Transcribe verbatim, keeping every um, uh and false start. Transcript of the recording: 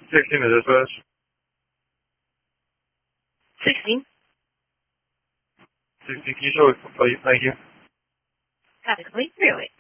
sixteen to dispatch. sixteen. sixteen, can you show it, please? Thank you. Copy complete. three oh eight.